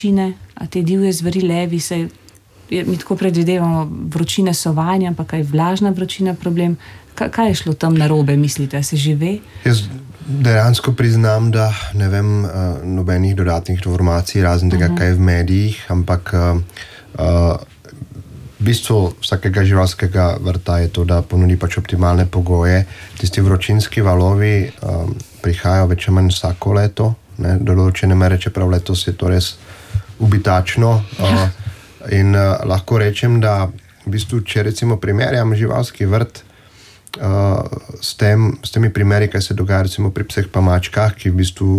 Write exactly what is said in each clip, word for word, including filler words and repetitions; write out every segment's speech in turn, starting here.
vročine, a te divje zveri, levi, se mi tako predvidevamo vročine sovanja, ampak kaj vlažna vročina problem. Kaj, kaj je šlo tam narobe, mislite, se že ve? Jaz dejansko priznam, da ne vem uh, nobenih dodatnih informacij, razen tega, uh-huh. kaj je v medijih, ampak uh, uh, bistvo vsakega živalskega vrta je to, da ponudi pač optimalne pogoje. Tisti vročinski valovi um, prihajajo več ali manj vsako leto, ne, do določene mere, čeprav letos je to res ubitačno. Uh, in uh, lahko rečem, da v bistvu, če recimo primerjam živalski vrt uh, s, tem, s temi primeri, kaj se dogaja recimo pri pseh pa mačkah, ki v bistvu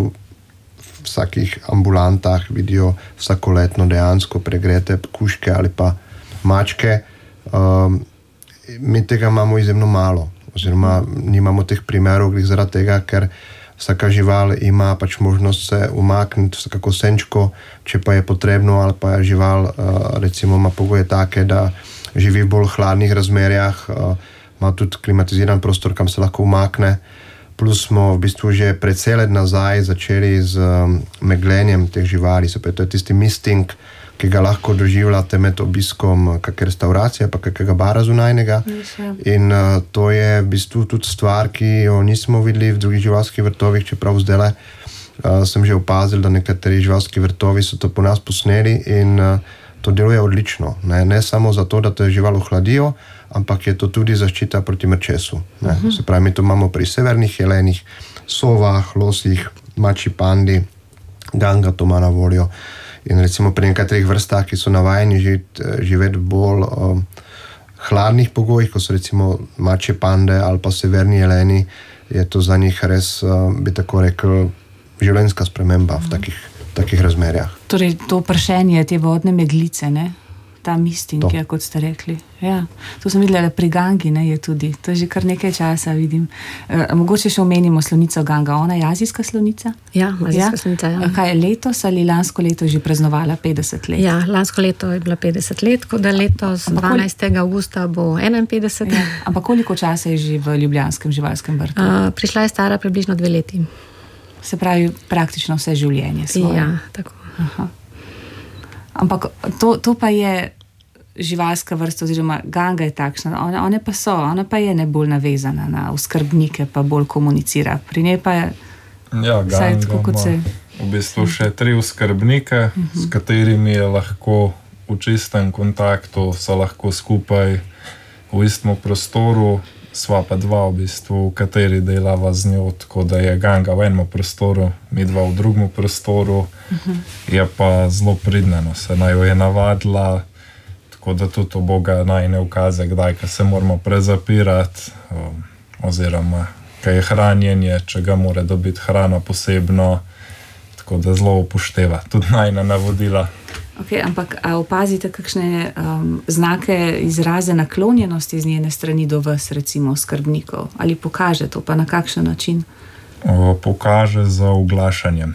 v vsakih ambulantah vidijo vsakoletno dejansko pregrete kužke ali pa mačke, um, mi tega imamo izjemno malo, oziroma nimamo teh primerov zaradi tega, ker vsaka žival ima pač možnost se umakniti vsakako senčko, če pa je potrebno, ali pa je žival uh, recimo ima pogoje take, da živi v bolj hladnih razmerjah, uh, ima tudi klimatiziran prostor, kam se lahko umakne. Plus smo v bistvu že precej let nazaj začeli z um, meglenjem teh živali, se pa to je tisti misting, ki ga lahko doživljate med obiskom kakšne restauracije, pa kakega bara zunajnega. In uh, to je v bistvu tudi stvar, ki jo nismo videli v drugih živalskih vrtovih, čeprav zdajle uh, sem že opazil, da nekateri živalski vrtovi so to po nas posneli in uh, to deluje odlično. Ne, ne samo zato, da te žival ohladijo, ampak je to tudi zaščita proti mrčesu. Ne. Uh-huh. Se pravi, mi to imamo pri severnih jelenih, sovah, losih, mačji pandi, ganga to ima na voljo. In recimo pri nekaterih vrstah, ki so navajeni živeti, živeti v bolj um, hladnih pogojih, ko so recimo mačje pande ali pa severni jeleni, je to za njih res, um, bi tako rekel, življenjska sprememba v takih, takih razmerjah. Torej, to pršenje, te vodne meglice, ne? Ta misting, ja, kot ste rekli. Ja, to sem videla pri gangi, ne, je tudi. To je že kar nekaj časa, vidim. E, mogoče še omenimo slonico ganga. Ona je azijska slonica? Ja, azijska ja? slonica, ja. Kaj je letos ali lansko leto že praznovala petdeset let? Ja, lansko leto je bila petdeset let, ko da letos dvanajstega avgusta bo enainpetdeset. Ja, ampak koliko časa je že v ljubljanskem živalskem vrtu? Uh, prišla je stara približno dve leti. Se pravi, praktično vse življenje svoje. Ja, tako. Aha. Ampak to, to pa je živalska vrsta, oziroma ganga je takšna, one, one pa so, ona pa je ne bolj navezana na oskrbnike, pa bolj komunicira. Pri njej pa je ja, vsaj tako, kot se... v bistvu še tri oskrbnike, uh-huh. s katerimi je lahko v čistem kontaktu, so lahko skupaj v istem prostoru, sva pa dva v bistvu, v kateri delava z njo, tako da je ganga v enem prostoru, mi dva v drugem prostoru, uh-huh. je pa zelo pridneno, se naj jo je navadila, tako da tudi Boga naj ne ukaze, kdaj, ko se moramo prezapirati, um, oziroma, kaj je hranjenje, če ga mora dobiti hrana posebno, tako da zelo upošteva, tudi najna navodila. Ok, ampak a opazite kakšne um, znake, izraze naklonjenosti z njene strani do vas, recimo skrbnikov? Ali pokaže to, pa na kakšen način? O, pokaže za oglašanjem.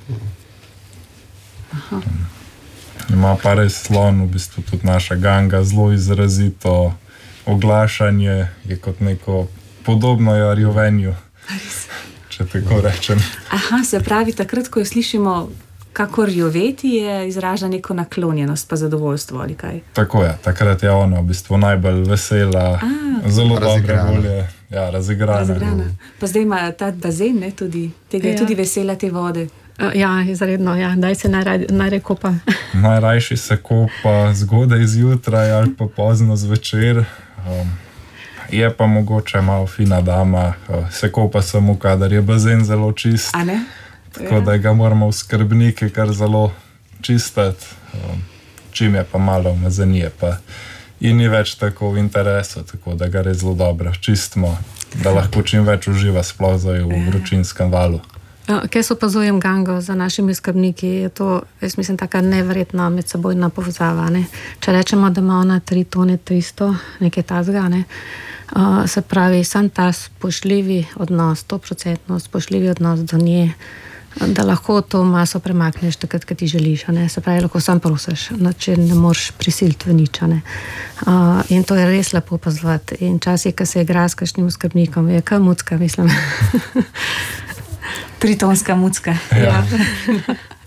Aha. Ima pa res slon, v bistvu tudi naša ganga, zelo izrazito oglašanje, je kot neko podobno jarjovenju, če tako rečem. Aha, se pravi, takrat, ko jo slišimo kakor joveti, je izraža neko naklonjenost pa zadovoljstvo, ali kaj? Tako je, takrat je ona v bistvu najbolj vesela, A, zelo dobre volje, ja, razigrana. razigrana. Pa zdaj ima ta bazen, ne, tudi, tega je ja. tudi vesela te vode. Ja, izredno, ja, daj se najraje najraj kopa. Najrajši se kopa zgodaj zjutraj ali pa pozno zvečer. Um, je pa mogoče malo fina dama, uh, se kopa samo, kadar je bazen zelo čist. A ne? Tako da ga moramo v skrbniki kar zelo čistiti, um, čim je pa malo umazanije, pa in ni več tako v interesu, tako da ga res zelo dobro čistimo, da lahko čim več uživa sploh zdaj v vročinskem valu. Kaj se opazujem gango za našimi skrbniki, je to, jaz mislim, taka neverjetna medsebojna povezava. Ne? Če rečemo, da ima ona tri tone tristo, nekaj tazga, ne? Uh, se pravi, sam ta spoštljivi odnos, sto procentno spoštljivi odnos do nje, da lahko to maso premakneš takrat, kad ti želiš, ne? Se pravi, lahko sam prosiš, če ne moreš prisiliti v nič, ne? Uh, in to je res lepo opazovati. In časih, ko se igra s kakšnim skrbnikom, je kaj mucka, mislim. Tritonska mucka. Ja.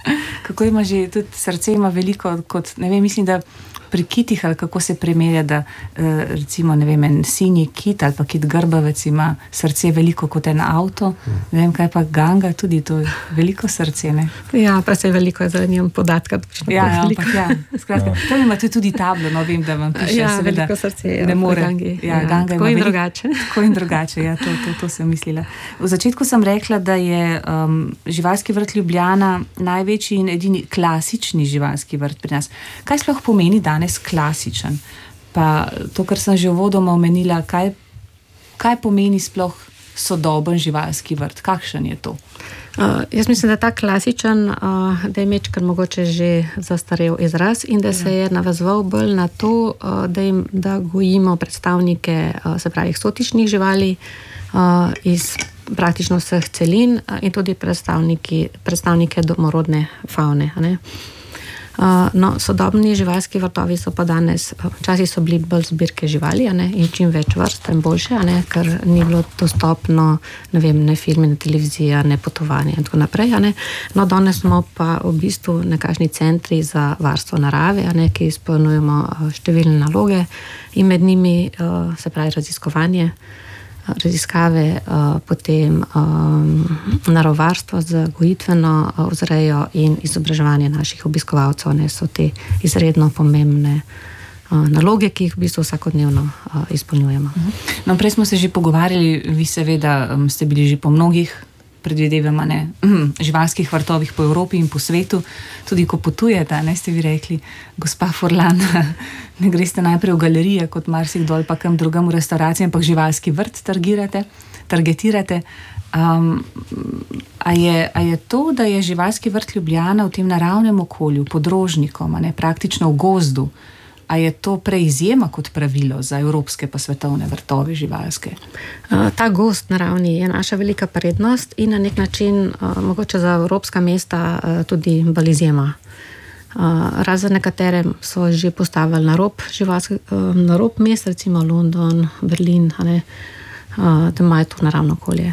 kako ima že, tudi srce ima veliko, kot, ne vem, mislim, da pri kitih, ali kako se primerja, da recimo, ne vem, en sinji kit ali pa kit grbavec ima srce veliko kot en avto, ne vem, kaj pa ganga, tudi to je veliko srce, ne? Ja, pa se je veliko, zdaj nimam podatka. Ja, ja, ampak ja, skratka, ja. Tam imate tudi tablo, no vem, da vam piše, ja, seveda, veliko srce, ja, ne more, gangi. Ja, Ja, ganga tako ima in veliko, drugače. Tako in drugače, ja, to, to, to sem mislila. V začetku sem rekla, da je um, živalski vrt Ljubljana največji in edini klasični živalski vrt pri nas. Kaj sploh pomeni danes klasičen? Pa to, kar sem že uvodoma omenila, kaj, kaj pomeni sploh sodoben živalski vrt? Kakšen je to? Uh, jaz mislim, da je ta klasičen, uh, da je mečkar mogoče že zastarel izraz in da se je navezoval bolj na to, uh, da, jim, da gojimo predstavnike, uh, se pravi, eksotičnih živali uh, iz praktično vseh celin uh, in tudi predstavniki, predstavnike domorodne favne. Ne? Uh, no, sodobni živalski vrtovi so pa danes, včasih so bili bolj zbirke živali, a ne, in čim več vrst, tem boljše, a ne, ker ni bilo dostopno, ne vem, ne filmi, ne televizija, ne potovanje in tako naprej, a ne. No, danes smo pa v bistvu nekakšni centri za varstvo narave, a ne, ki izpolnjujemo številne naloge in med njimi, uh, se pravi, raziskovanje, raziskave, uh, potem um, naravovarstvo z gojitveno uh, vzrejo in izobraževanje naših obiskovalcev, ne, so te izredno pomembne uh, naloge, ki jih v bistvu vsakodnevno uh, izpolnjujemo. No, prej smo se že pogovarjali, vi seveda um, ste bili že po mnogih predvidevama, ne, živalskih vrtovih po Evropi in po svetu, tudi ko potujete, ne, ste vi rekli, gospa Furlan, ne greste najprej v galerije, kot marsikdo ali pa kam drugam v restauraciji, ampak živalski vrt targirate, targetirate. Um, a, je, a je to, da je živalski vrt Ljubljana v tem naravnem okolju, pod Rožnikom, ne, praktično v gozdu, a je to preizjema kot pravilo za evropske pa svetovne vrtove živalske? Ta gost naravni je naša velika prednost in na nek način mogoče za evropska mesta tudi bolj izjema. Razen nekatere so že postavili na rob, živalske, na rob mest, recimo London, Berlin, ne, da imajo to naravno okolje.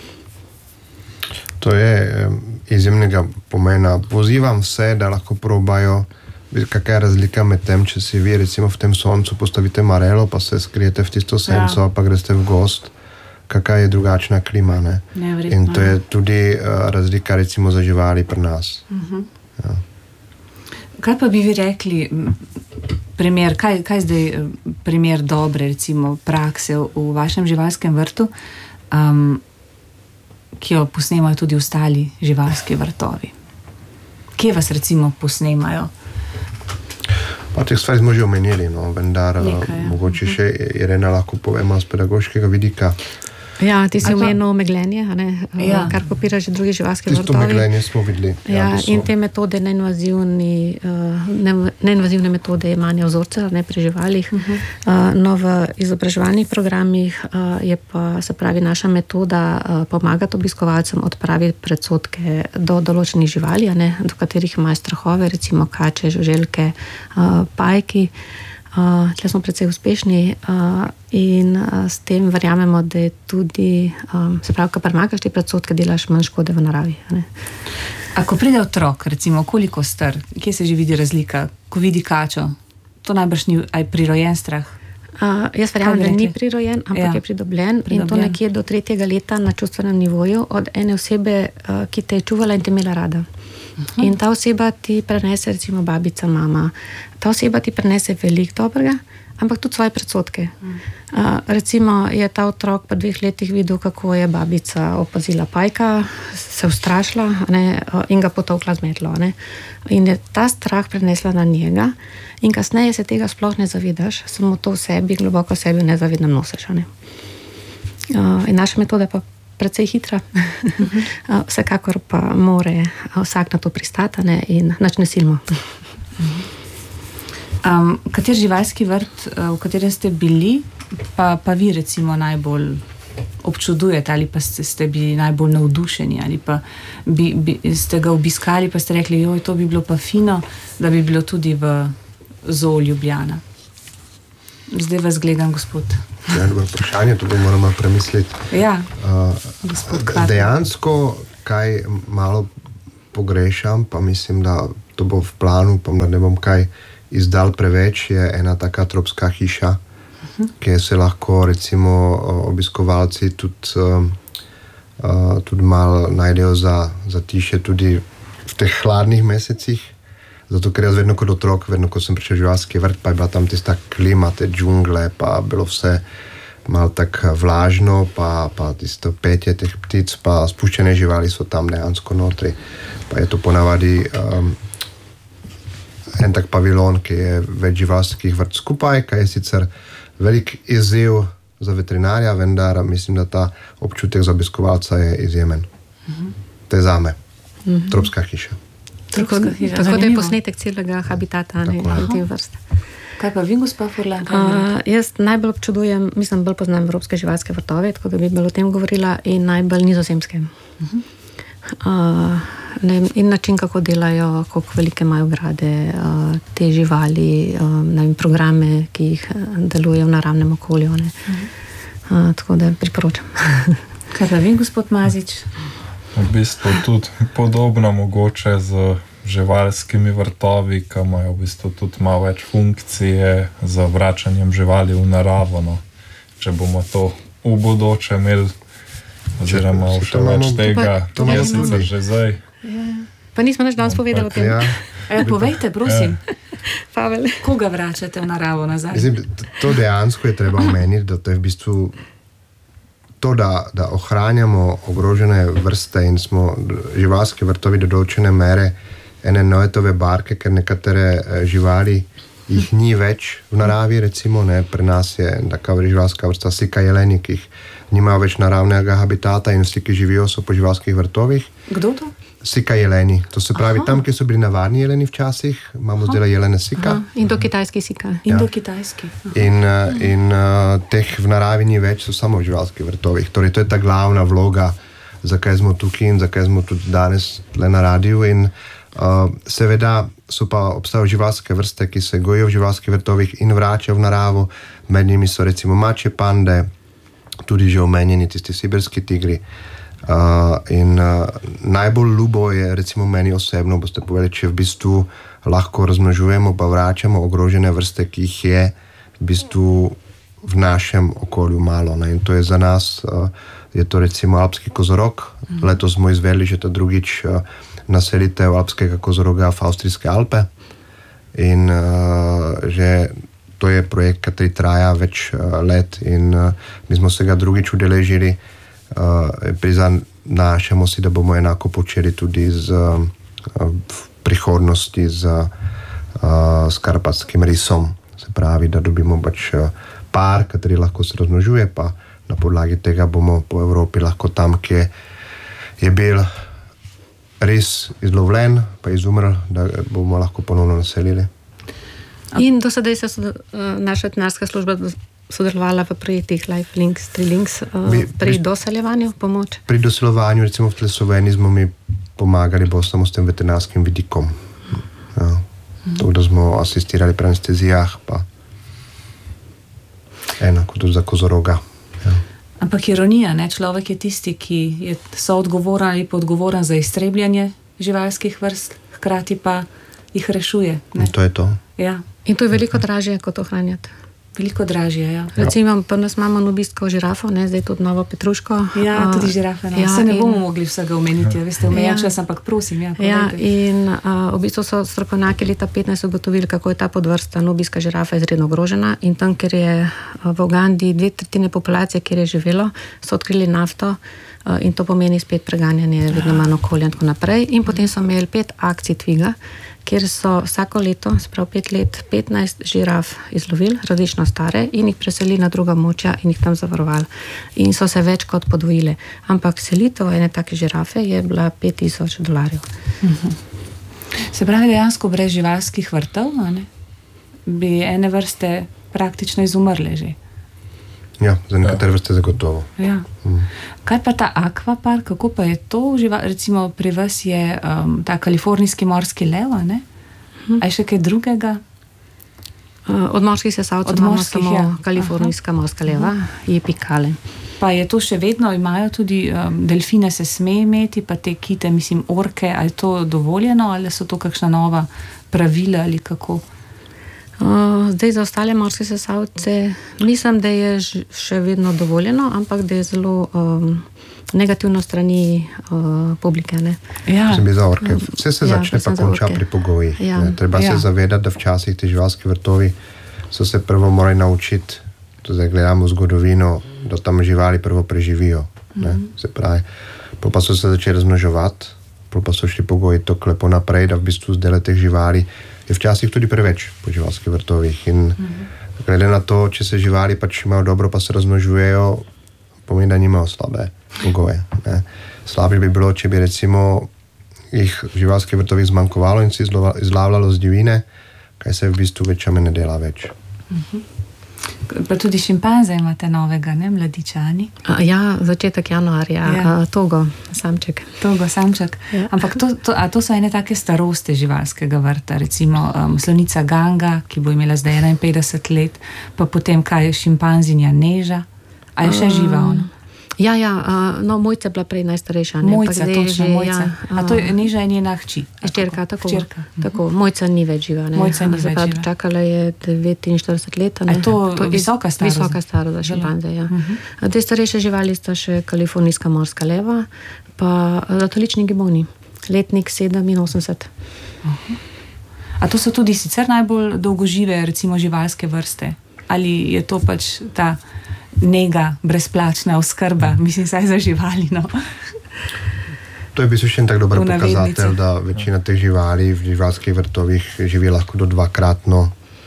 To je izjemnega pomena. Pozivam vse, da lahko probajo. Kakaj je razlika med tem, če si vi recimo v tem soncu postavite marelo, pa se skrijete v tisto senco, ja. Pa greste v gost, kakaj je drugačna klima, ne? In to je tudi uh, razlika recimo za živali pri nas. Uh-huh. Ja. Kaj pa bi vi rekli, primer, kaj, kaj zdaj primer dobre recimo prakse v, v vašem živalskem vrtu, um, ki jo posnemajo tudi ostali živalski vrtovi? Kje vas recimo posnemajo? Pa teh stvari smo že omenili, no, vendar Nekaj, ja. mogoče še Irena lahko povemo z pedagoškega vidika. Ja, ti si omenil meglenje, a ne, ja. Kar kopira že drugi živalski vrtovi. Tisto meglenje smo videli. Ja, ja, in te metode, neinvazivni, ne, neinvazivne metode jemanja vzorca, ne, pri živalih. Uh-huh. No, v izobraževalnih programih je pa, se pravi, naša metoda pomagati obiskovalcem odpraviti predsodke do določenih živali, a ne, do katerih imajo strahove, recimo kače, žuželke, pajki. Uh, tle smo precej uspešni uh, in uh, s tem verjamemo, da je tudi, um, se pravi, ko premagaš te predsodke, delaš manj škode v naravi. Ne? A ko pride otrok, recimo, koliko star, kje se že vidi razlika, ko vidi kačo, to najbrž ni aj prirojen strah? Uh, jaz verjamem, da ni prirojen, ampak ja. je pridobljen, pridobljen in to nekje do tretjega leta na čustvenem nivoju od ene osebe, uh, ki te je čuvala in te imela rada. Uh-huh. In ta oseba ti prenese, recimo babica, mama, ta oseba ti prenese veliko dobrega, ampak tudi svoje predsodke. Uh-huh. Uh, recimo je ta otrok po dveh letih videl, kako je babica opazila pajka, se ustrašila, ne, in ga potovkla z metlo. Ne. In je ta strah prenesla na njega in kasneje se tega sploh ne zavedaš, samo to v sebi, globoko v sebi nezavedno nosiš. Ne. Uh, in naša metoda pa precej hitra. Uh-huh. Vsekakor pa more vsak na to pristati, ne, in nič ne silimo. Um, kater živalski vrt, v katerem ste bili, pa, pa vi recimo najbolj občudujete ali pa ste, ste bili najbolj navdušeni ali pa bi, bi, ste ga obiskali pa ste rekli, joj, to bi bilo pa fino, da bi bilo tudi v zoo Ljubljana. Zdaj vas gledam, gospod. Ja, dobro vprašanje, to bomo moramo premisliti. Ja, uh, gospod Dejansko, kaj malo pogrešam, pa mislim, da to bo v planu, pa da ne bom kaj izdal preveč, je ena taka tropska hiša, uh-huh. kjer se lahko recimo obiskovalci tudi, uh, uh, tudi malo najdejo za, za tiše tudi v teh hladnih mesecih. Zato, ker jaz vedno kot otrok, vedno ko sem prišel v živalski vrt, pa je bila tam tista klima, te džungle, pa bilo vse malo tako vlažno, pa, pa tisto petje teh ptic, pa spuščene živali so tam dejansko notri. Pa je to ponavadi um, en tak pavilon, ki je več živalskih vrt skupaj, kaj je sicer velik izziv za veterinarja, vendar mislim, da ta občutek za obiskovalca je izjemen. Mm-hmm. To je zame. Mm-hmm. Tropska hiša. Tako, tako da je posnetek celega habitata, ne, te vrste. Kaj pa vi, gospa Furlan? Uh, jaz najbolj občudujem, mislim, bolj poznam evropske živalske vrtove, tako da bi bolj o tem govorila, in najbolj nizozemske. Uh-huh. Uh, ne, in način, kako delajo, koliko velike imajo grade, uh, te živali, uh, ne vem, programe, ki jih delujejo v naravnem okolju. Ne. Uh-huh. Uh, tako da priporočam. Kaj pa vi, gospod Mazič? V bistvu tudi podobno mogoče z živalskimi vrtovi, ki imajo v bistvu tudi malo več funkcije za vračanjem živali v naravo. No. Če bomo to v bodoče imeli, oziroma še več tega, to je sicer že zdaj. Ja. Pa nismo nič danes povedali o tem. Ja. E, povejte, prosim. Ja. Pavel. Koga vračate v naravo nazaj? Mislim, to dejansko je treba omeniti, da to je v bistvu to, da, da ohranjamo ogrožene vrste in smo živalski vrtovi do določene mere ene Noetove barke, ker nekatere živali jih ni več v naravi, recimo, ne, pri nas je taka živalska vrsta sika jeleni, ki jih nimajo več naravnega habitata in vsi, ki živijo, so po živalskih vrtovih. Kdo to? Sika jeleni. To se pravi, aha, tam, kjer so bili navadni jeleni včasih, imamo zdaj jelene sika. Aha. In do kitajski sika. In ja. do kitajski. In, in uh, teh v naravi ni več, so samo v živalskih vrtovih. Torej, to je ta glavna vloga, zakaj smo tukaj in zakaj smo tudi danes tle na radiju. In uh, seveda so pa obstajajo živalske vrste, ki se gojijo v živalskih vrtovih in vračajo v naravo. Med njimi so recimo mačje pande, tudi že omenjeni tisti sibirski tigri. Uh, in uh, najbolj ljubo je recimo meni osebno, boste povedali, če v bistvu lahko razmnožujemo pa vračamo ogrožene vrste, ki jih je v bistvu v našem okolju malo. Ne? In to je za nas, uh, je to recimo alpski kozorog. Mm. Letos smo izvedli že to drugič uh, naselitev alpskega kozoroga v Avstrijske Alpe. In uh, že to je projekt, kateri traja več uh, let in uh, mi smo se ga drugič udeležili. Uh, priznašamo si, da bomo enako počeli tudi z, uh, v prihodnosti z uh, skarpatskim risom. Se pravi, da dobimo pač uh, par, kateri lahko se razmnožuje, pa na podlagi tega bomo po Evropi lahko tam, kjer je bil ris izlovljen, pa izumrl, da bomo lahko ponovno naselili. In do sedaj se uh, naša veterinarska služba sodelovala v projektih Life Links, Tri Links uh, Mi, pri doseljevanju pomoč? Pri doseljevanju, recimo v Sloveniji smo mi pomagali bolj samo s tem veterinarskim vidikom. Ja. Mm. To, da smo asistirali pri anestezijah, pa enako tudi za kozoroga. Ja. Ampak ironija, ne? Človek je tisti, ki je soodgovoren ali podgovoren za iztrebljanje živalskih vrst, hkrati pa jih rešuje. Ne? To je to. Ja. In to je veliko dražje, kot ohranjati. Veliko dražje, ja. Recimo, pa nas imamo nobistko žirafo, ne, zdaj tudi novo petruško. Ja, tudi žirafe. No. Ja, se ne in... bomo mogli vsega omeniti, ja. Veste, omenjam čas, ampak prosim. Ja, ja in uh, v bistvu so strokovnjaki leta petnajst ugotovili, kako je ta podvrsta nobijska žirafa izredno ogrožena in tam, kjer je v Ugandi dve tretjine populacije, kjer je živelo, so odkrili nafto uh, in to pomeni spet preganjanje vedno manj okolja in tako naprej. In potem so imeli pet akcij Tviga, kjer so vsako leto, sprav pet let, petnajst žiraf izlovili, različno stare, in jih preselili na druga območja in jih tam zavarovali. In so se več kot podvojile. Ampak selitev ene take žirafe je bila pet tisoč dolarjev. Uh-huh. Se pravi, dejansko brez živalskih vrtov, ne, bi ene vrste praktično izumrle že. Ja, za nekatere vrste zagotovo. Ja. Mm. Kaj pa ta akvapark, kako pa je to? Živa, recimo pri vas je um, ta kalifornijski morski lev, ne? Mm. A je še kaj drugega? Uh, od morskih sesalcev imamo samo ja. Kalifornijska Aha. morska leva, je pikale. Pa je to še vedno, imajo tudi um, delfine se sme imeti, pa te kite, mislim, orke, ali je to dovoljeno, ali so to kakšna nova pravila ali kako? Uh, zdaj za ostale morske sesalce mislim, da je še vedno dovoljeno, ampak da je zelo um, negativno strani uh, publike. Ne? Ja. Sem bil za orke. Vse se Ja, začne sem pa za konča orke. pri pogojih. Ja. ne. Treba Ja. se zavedati, da včasih ti živalski vrtovi so se prvo morali naučiti, to zdaj gledamo zgodovino, da tam živali prvo preživijo. Ne. Se pravi, pol pa so se začeli razmnoževati, pol pa so šli pogoji tako lepo naprej, da v bistvu zdaj teh živali je včasih tudi preveč po živalskih vrtovih. In glede na to, če se živali pač imajo dobro, pa se razmnožujejo, pomeni, da nimajo slabe pogoje. Ne. Slabše bi bilo, če bi recimo jih v živalskih vrtovih zmanjkovalo in se izlova- izlavljalo z divjine, kaj se v bistvu večame ne dela več. Pa tudi šimpanze imate novega, ne, mladičani. Uh, ja, začetek januarja, Ja. ja. uh, Togo, samček. Togo, samček. Ja. Ampak to, to, a to so ene take starosti živalskega vrta, recimo um, slonica Ganga, ki bo imela zdaj enainpetdeset let, pa potem kaj je šimpanzinja Neža, a je še živa ona? Ja, ja, uh, no, Mojca je bila prej najstarejša. ne, ampak Mojca, zdaj točno, že, Mojca. Ja, A to je Neža je njena hči? Ščerka, tako. Hčerka. tako. Mojca ni več živa. Ne? Mojca ni Se več pravi, živa. Čakala je devetinštirideset let. A je to je visoka starost? Visoka starost za šimpanze, ja. Uh-huh. Te starejše živali sta še kalifornijska morska leva, pa zlatolični giboni, letnik sedeminosemdeset. A to so tudi sicer najbolj dolgožive, recimo živalske vrste? Ali je to pač ta nega, brezplačna oskrba, mislim, saj za živali, no? To je v bistvu še en tak dober V navednicah. pokazatelj, da večina teh živali v živalskih vrtovih živi lahko do dvakratno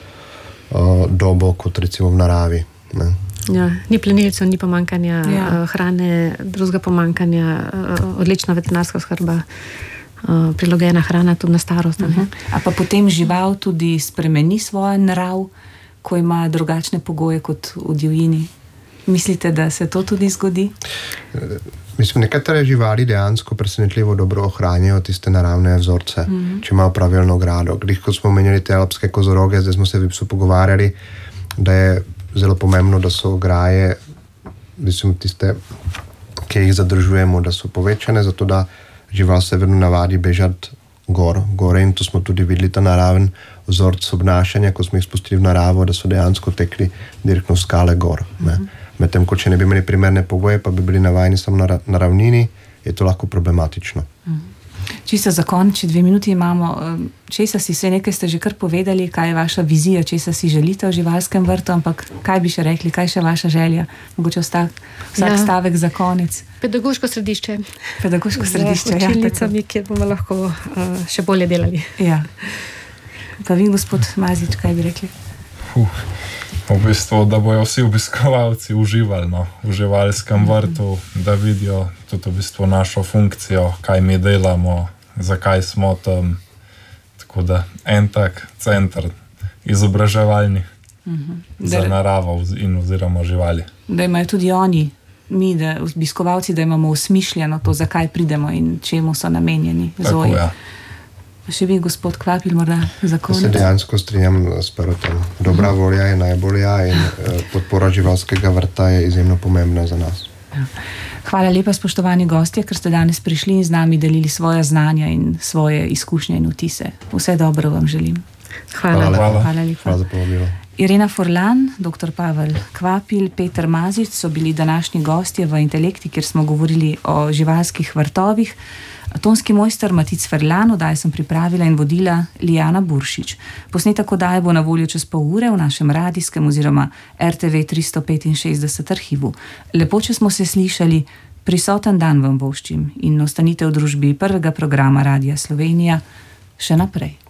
uh, dobo, kot recimo v naravi. Ne. Ja, ni plenilcev, ni pomankanja Ja. ja. uh, hrane, drugega pomankanja, uh, odlična veterinarska oskrba, uh, prilagojena hrana tudi na starost. Uh-huh. A pa potem žival tudi spremeni svojo narav, ko ima drugačne pogoje kot v divjini? Mislite, da se to tudi zgodi? Mislim, nekatere živali dejansko presenetljivo dobro ohranjajo tiste naravne vzorce, mm-hmm. če imajo pravilno grado. Glih, ko smo menjali te alpske kozoroge, zdaj smo se v bistvu pogovarjali, da je zelo pomembno, da so ograje, mislim, tiste, ki jih zadržujemo, da so povečane, zato da žival se vedno navadi bežati gor, gore, in to smo tudi videli, ta naraven vzorc obnašanja, ko smo jih spustili v naravo, da so dejansko tekli direktno v skale gor. Ne. Medtem, ko če ne bi imeli primerne pogoje, pa bi bili navajeni samo na, ra- na ravnini, je to lahko problematično. Čisto za konec, če dve minuti imamo, um, česa si, vse nekaj ste že kar povedali, kaj je vaša vizija, česa si želite v živalskem vrtu, ampak kaj bi še rekli, kaj še vaša želja? Mogoče vsak, vsak Ja. stavek za konec. Pedagoško središče. Pedagoško središče, Z ja. učilnicami, kjer bomo lahko uh, še bolje delali. Ja. Pa vi, gospod Mazič, kaj bi rekli? Uh, v bistvu, da bojo vsi obiskovalci uživali no, v živalskem vrtu, da vidijo tudi v bistvu našo funkcijo, kaj mi delamo, zakaj smo tam. Tako da en tak center izobraževalni za Da, naravo vz- in oziroma živali. da imajo tudi oni, mi, da, obiskovalci, da imamo usmišljeno to, zakaj pridemo in čemu so namenjeni. Tako, Zoji. ja. Pa še vi, gospod Kvapil, morda za Se konec? dejansko strinjam s Perotom. Dobra volja je najbolja in eh, podpora živalskega vrta je izjemno pomembna za nas. Hvala lepa, spoštovani gostje, ker ste danes prišli in z nami delili svoja znanja in svoje izkušnje in vtise. Vse dobro vam želim. Hvala. Hvala. Hvala. Hvala lepa. Hvala za povabilo. Irena Furlan, doktor Pavel Kvapil, Peter Mazič so bili današnji gostje v Intelekti, kjer smo govorili o živalskih vrtovih. Tonski mojster Matic Ferlan, oddajo sem pripravila in vodila Lijana Buršič. Posnetek oddaje bo na voljo čez pol ure v našem radijskem oziroma R T V tristo petinšestdeset arhivu. Lepo, če smo se slišali, prisoten dan vam voščim in ostanite v družbi prvega programa Radia Slovenija še naprej.